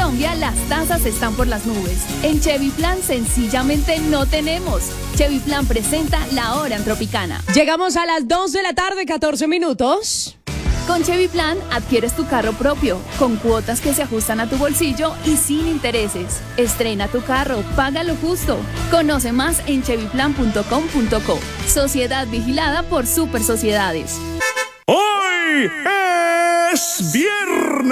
Colombia las tasas están por las nubes. En Chevy Plan sencillamente no tenemos. Chevy Plan presenta La Hora en Tropicana. Llegamos a las 2 de la tarde, 14 minutos. Con Chevy Plan adquieres tu carro propio, con cuotas que se ajustan a tu bolsillo y sin intereses. Estrena tu carro, paga lo justo. Conoce más en chevyplan.com.co. Sociedad vigilada por Super Sociedades. Hoy es viernes.